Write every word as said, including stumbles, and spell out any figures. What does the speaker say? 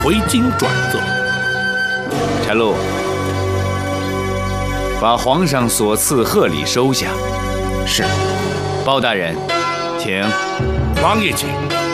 回京转奏。 陈禄，把皇上所赐贺礼收下。 是。 包大人，请。 王爷请。